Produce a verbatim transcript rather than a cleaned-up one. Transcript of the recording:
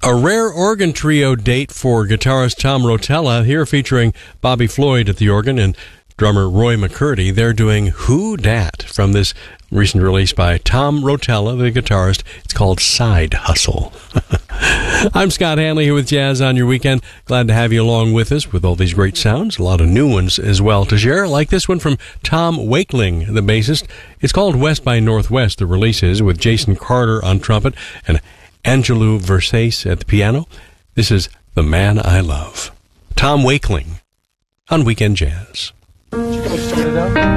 A rare organ trio date for guitarist Tom Rotella, here featuring Bobby Floyd at the organ and drummer Roy McCurdy. They're doing Who Dat from this recent release by Tom Rotella, the guitarist. It's called Side Hustle. I'm Scott Hanley here with Jazz on Your Weekend. Glad to have you along with us with all these great sounds. A lot of new ones as well to share, like this one from Tom Wakeling, the bassist. It's called West by Northwest. The release is with Jason Carter on trumpet and Angelou Versace at the piano. This is The Man I Love. Tom Wakeling on Weekend Jazz. Did you guys start it out?